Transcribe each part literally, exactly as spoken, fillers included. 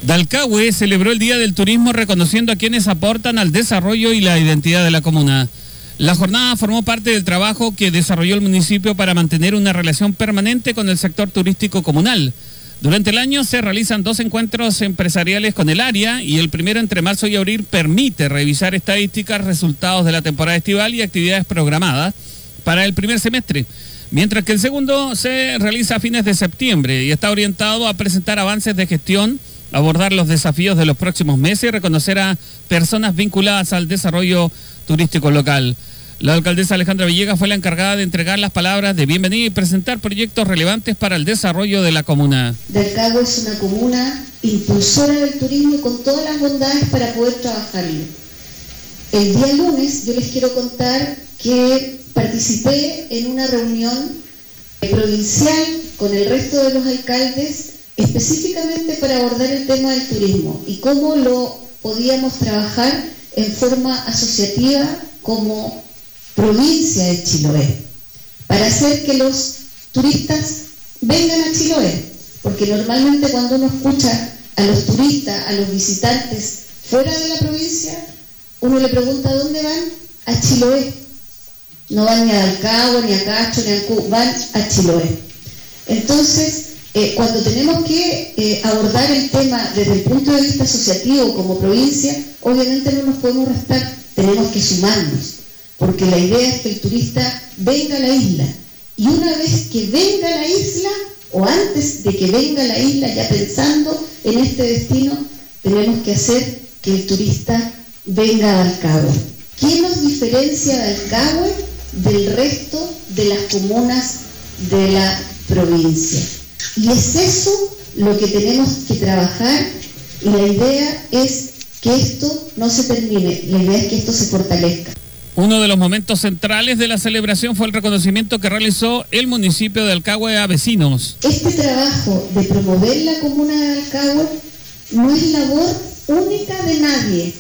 Dalcahue celebró el Día del Turismo reconociendo a quienes aportan al desarrollo y la identidad de la comuna. La jornada formó parte del trabajo que desarrolló el municipio para mantener una relación permanente con el sector turístico comunal. Durante el año se realizan dos encuentros empresariales con el área y el primero entre marzo y abril permite revisar estadísticas, resultados de la temporada estival y actividades programadas para el primer semestre, mientras que el segundo se realiza a fines de septiembre y está orientado a presentar avances de gestión, abordar los desafíos de los próximos meses y reconocer a personas vinculadas al desarrollo turístico local. La alcaldesa Alejandra Villegas fue la encargada de entregar las palabras de bienvenida y presentar proyectos relevantes para el desarrollo de la comuna. Dalcahue es una comuna impulsora del turismo y con todas las bondades para poder trabajarlo. El día lunes yo les quiero contar que participé en una reunión provincial con el resto de los alcaldes específicamente para abordar el tema del turismo y cómo lo podíamos trabajar en forma asociativa como provincia de Chiloé, para hacer que los turistas vengan a Chiloé, porque normalmente cuando uno escucha a los turistas, a los visitantes fuera de la provincia, uno le pregunta ¿a dónde van? A Chiloé. No van ni a Dalcahue, ni a Cacho, ni a Ancú, van a Chiloé. Entonces, eh, cuando tenemos que eh, abordar el tema desde el punto de vista asociativo como provincia, obviamente no nos podemos restar, tenemos que sumarnos, porque la idea es que el turista venga a la isla, y una vez que venga a la isla, o antes de que venga a la isla, ya pensando en este destino, tenemos que hacer que el turista venga a Dalcahue. ¿Qué nos diferencia Dalcahue del resto de las comunas de la provincia? Y es eso lo que tenemos que trabajar, y la idea es que esto no se termine, la idea es que esto se fortalezca. Uno de los momentos centrales de la celebración fue el reconocimiento que realizó el municipio de Dalcahue a vecinos. Este trabajo de promover la comuna de Dalcahue no es labor única de nadie,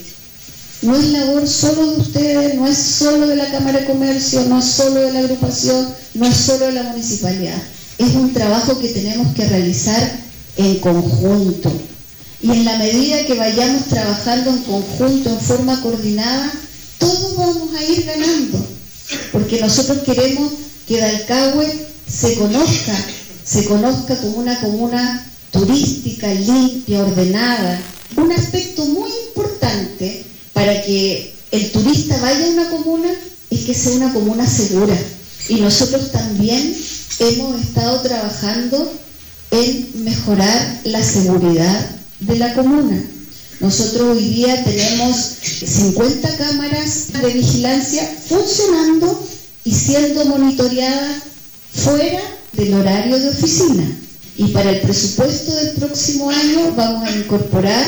no es labor solo de ustedes, no es solo de la Cámara de Comercio, no es solo de la agrupación, no es solo de la municipalidad. Es un trabajo que tenemos que realizar en conjunto. Y en la medida que vayamos trabajando en conjunto, en forma coordinada, todos vamos a ir ganando, porque nosotros queremos que Dalcahue se conozca, se conozca como una comuna turística, limpia, ordenada. Un aspecto muy importante para que el turista vaya a una comuna es que sea una comuna segura. Y nosotros también hemos estado trabajando en mejorar la seguridad de la comuna. Nosotros hoy día tenemos cincuenta cámaras de vigilancia funcionando y siendo monitoreadas fuera del horario de oficina. Y para el presupuesto del próximo año vamos a incorporar,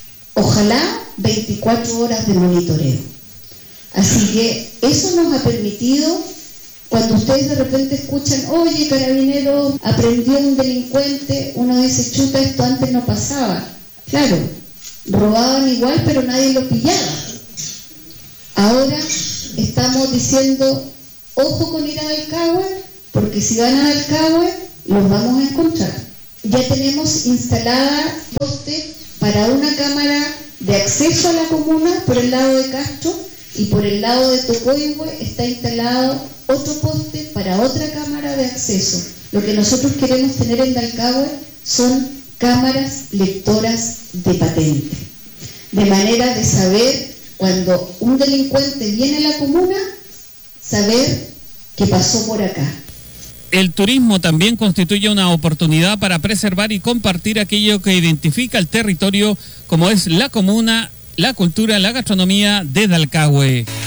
ojalá, veinticuatro horas de monitoreo. Así que eso nos ha permitido, cuando ustedes de repente escuchan, oye, carabinero, aprendió un delincuente, uno dice, chuta, esto antes no pasaba. Claro, robaban igual, pero nadie lo pillaba. Ahora estamos diciendo, ojo con ir a Dalcahue, porque si van a Dalcahue, los vamos a encontrar. Ya tenemos instalada poste para una cámara de acceso a la comuna por el lado de Castro, y por el lado de Tocoihue está instalado otro poste para otra cámara de acceso. Lo que nosotros queremos tener en Dalcahue son cámaras lectoras de patente, de manera de saber cuando un delincuente viene a la comuna, saber que pasó por acá. El turismo también constituye una oportunidad para preservar y compartir aquello que identifica el territorio, como es la comuna, la cultura, la gastronomía de Dalcahue.